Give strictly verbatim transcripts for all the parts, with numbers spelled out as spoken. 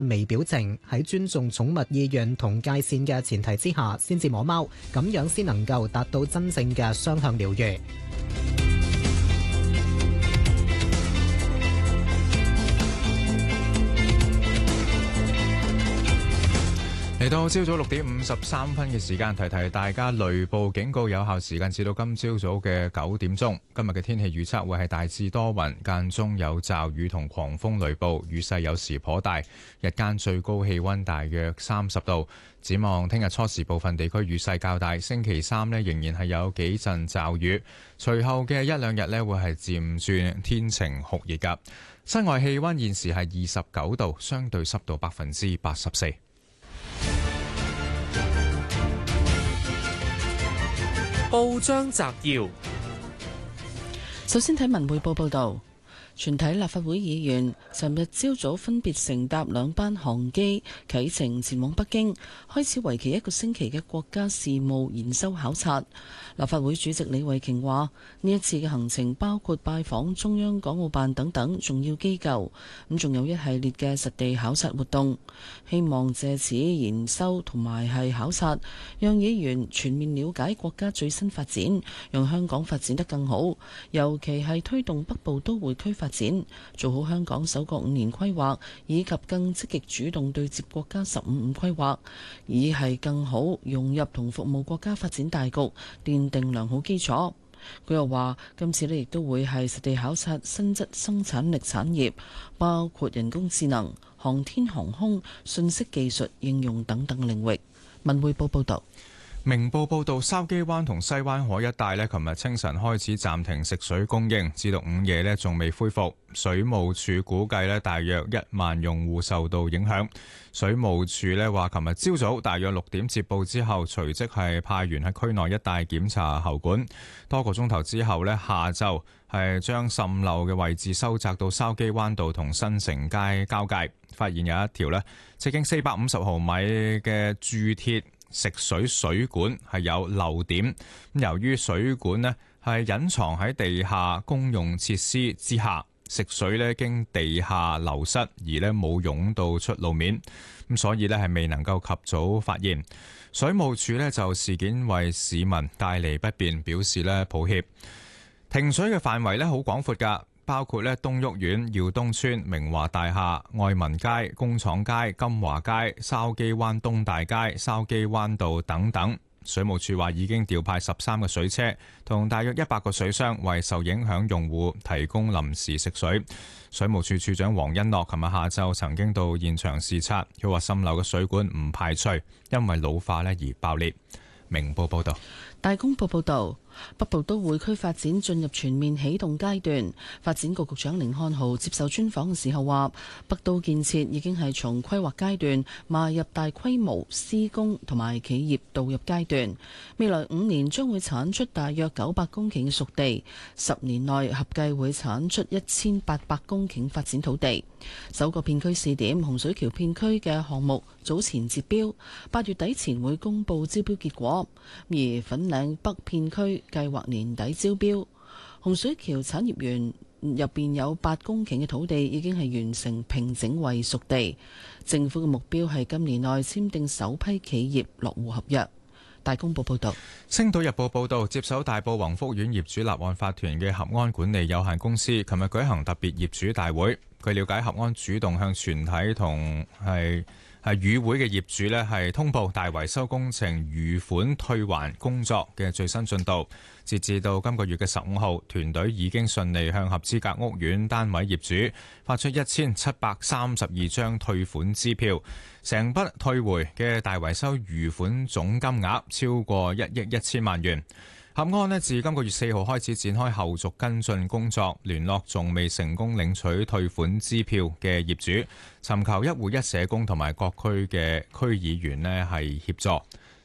微表情，喺尊重寵物意願同界線嘅前提之下先至摸貓，咁樣先能夠達到真正嘅雙向療癒。 嚟到朝早六點五十三分嘅時間，提提大家雷暴警告有效時間至到今朝早嘅九點鐘。今日嘅天氣預測會係大致多雲，間中有驟雨同狂風雷暴，雨勢有時頗大。日間最高氣溫大約三十度。展望聽日初時部分地區雨勢較大，星期三呢仍然係有幾陣驟雨，隨後嘅一兩日呢會係漸轉天晴酷熱㗎。室外氣溫現時係二十九度，相對濕度百分之八十四。 報章摘要： 首先睇文匯報報道，全體立法會議員尋日朝早分別乘搭兩班航機啟程前往北京，開始為期一個星期嘅國家事務研修考察。立法會主席李慧瓊話：呢一次嘅行程包括拜訪中央港澳辦等等重要機構，咁仲有一系列嘅實地考察活動，希望借此研修同埋係考察，讓議員全面了解國家最新發展，讓香港發展得更好，尤其係推動北部都會區發展，做好香港首個五年規劃，以及更積極主動對接國家十五五規劃，以係更好融入同服務國家發展大局，奠定良好基礎。佢又話：今次呢亦都會係實地考察新質生產力產業，包括人工智能、航天航空、信息技術應用等等領域。文匯報報導。 明報報道，筲箕灣同西灣河一帶呢，琴日清晨開始暫停食水供應，至到午夜呢仲未恢復。水務署估計呢，大約一萬用戶受到影響。水務署呢話，琴日朝早大約六點接報之後，隨即係派員喺區內一帶檢查喉管。多個鐘頭之後呢，下晝係將滲漏嘅位置收窄到筲箕灣道同新城街交界，發現有一條呢直徑四百五十毫米嘅鑄鐵食水水管係有漏點，由於水管呢係隱藏喺地下公用設施之下，食水呢經地下流失而呢冇湧到出路面，咁所以呢係未能夠及早發現。水務署呢就事件為市民帶嚟不便表示呢抱歉。停水嘅範圍呢好廣闊㗎，包括咧東旭苑、耀東村、明華大廈、愛民街、工廠街、金華街、筲箕灣東大街、筲箕灣道等等。水務署話已經調派十三個水車同大約一百個水箱，為受影響用戶提供臨時食水。水務署署長黃欣樂琴日下晝曾經到現場視察，佢話滲漏嘅水管唔排除因為老化咧而爆裂。明報報道。 大公報報導，北部都會區發展進入全面啟動階段。發展局局長甯漢豪接受專訪嘅時候話，北都建設已經係從規劃階段邁入大規模施工同埋企業導入階段。未來五年將會產出大約九百公頃嘅熟地，十年內合計會產出一千八百公頃發展土地。首個片區試點洪水橋片區嘅項目早前截標，八月底前會公佈招標結果。而粉嶺北片區計劃年底招標。洪水橋產業園入邊有八公頃嘅土地已經係完成平整為熟地。政府嘅目標係今年內簽訂首批企業落戶合約。大公報報道。 星島日報報道，接手大埔宏福苑業主立案法團嘅合安管理有限公司琴日舉行特別業主大會。據了解，合安主動向全體同係係與會嘅業主呢係通報大維修工程餘款退還工作嘅最新進度。截至到今個月嘅十五號，團隊已經順利向合資格屋苑單位業主發出一千七百三十二張退款支票，成筆退回嘅大維修餘款總金額超過一億一千萬元。合安呢自今個月四號開始展開後續跟進工作，聯絡仲未成功領取退款支票嘅業主，尋求一戶一社工同埋各區嘅區議員呢係協助。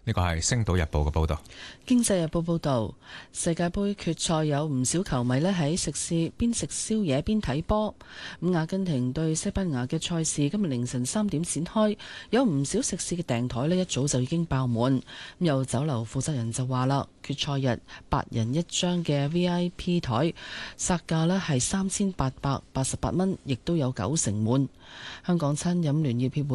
呢個係《星島日報》嘅報導。 經濟日報報導，世界盃決賽有唔少球迷咧喺食肆邊食宵夜邊睇波。咁阿根廷對西班牙嘅賽事今日凌晨三點展開，有唔少食肆嘅訂台咧一早就已經爆滿。咁有酒樓負責人就話啦，決賽日八人一張嘅 V I P 台，殺價咧係三千八百八十八蚊，亦都有九成滿。香港餐飲聯業協會